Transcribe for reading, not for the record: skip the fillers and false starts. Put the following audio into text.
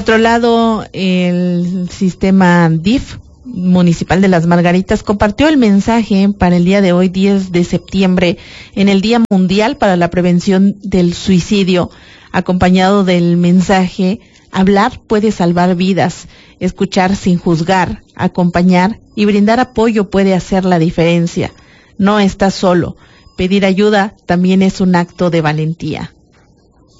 otro lado, el sistema DIF municipal de Las Margaritas compartió el mensaje para el día de hoy, 10 de septiembre, en el Día Mundial para la Prevención del Suicidio, acompañado del mensaje: hablar puede salvar vidas, escuchar sin juzgar, acompañar y brindar apoyo puede hacer la diferencia. No estás solo. Pedir ayuda también es un acto de valentía.